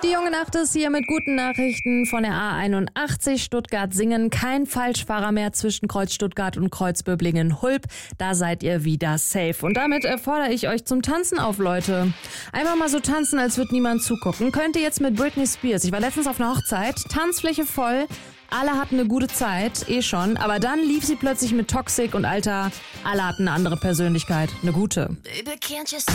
Die junge Nacht ist hier mit guten Nachrichten von der A81 Stuttgart-Singen. Kein Falschfahrer mehr zwischen Kreuz Stuttgart und Kreuz Böblingen-Hulb. Da seid ihr wieder safe. Und damit fordere ich euch zum Tanzen auf, Leute. Einfach mal so tanzen, als würde niemand zugucken. Könnt ihr jetzt mit Britney Spears. Ich war letztens auf einer Hochzeit. Tanzfläche voll. Alle hatten eine gute Zeit, schon. Aber dann lief sie plötzlich mit Toxic und Alter, alle hatten eine andere Persönlichkeit. Eine gute. Baby, can't you see?